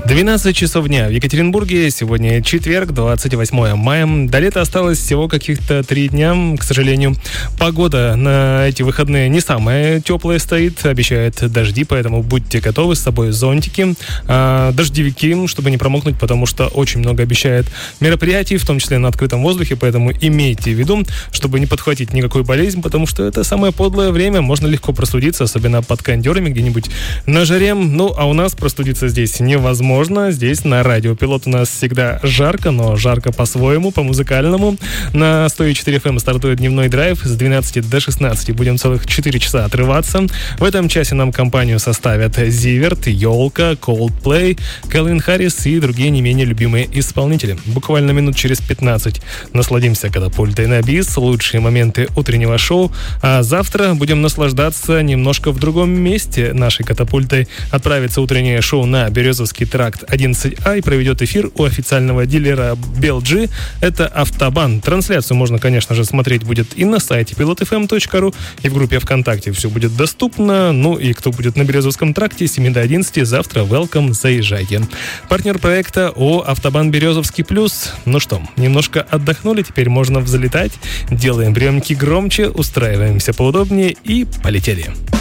12 часов дня в Екатеринбурге. Сегодня четверг, 28 мая. До лета осталось всего каких-то 3 дня. К сожалению, погода на эти выходные не самая теплая стоит. Обещает дожди, поэтому будьте готовы, с собой зонтики, дождевики, чтобы не промокнуть, потому что очень много обещает мероприятий, в том числе на открытом воздухе. Поэтому имейте в виду, чтобы не подхватить никакую болезнь, потому что это самое подлое время. Можно легко простудиться, особенно под кондерами где-нибудь на жаре. Ну, а у нас простудиться здесь невозможно. Здесь на Радио Пилот у нас всегда жарко, но жарко по-своему, по-музыкальному. На 104 FM стартует дневной драйв с 12 до 16. Будем целых 4 часа отрываться. В этом часе нам компанию составят Зиверт, Ёлка, Coldplay, Кэлвин Харрис и другие не менее любимые исполнители. Буквально минут через 15 насладимся катапультой на бис, лучшие моменты утреннего шоу. А завтра будем наслаждаться немножко в другом месте. Нашей катапультой отправится утреннее шоу на Березовский тракт 11А и проведет эфир у официального дилера BLG. Это Автобан. Трансляцию можно, конечно же, смотреть будет и на сайте pilotfm.ru, и в группе ВКонтакте все будет доступно. Ну и кто будет на Березовском тракте с 7 до 11, завтра welcome, заезжайте. Партнер проекта ООО Автобан Березовский плюс. Ну что, немножко отдохнули, теперь можно взлетать. Делаем приемники громче, устраиваемся поудобнее и полетели.